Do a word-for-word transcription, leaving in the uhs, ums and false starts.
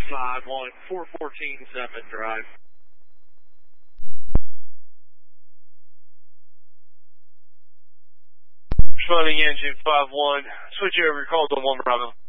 five one, four fourteen seven drive. Responding engine five one, switch over your call to one Bravo.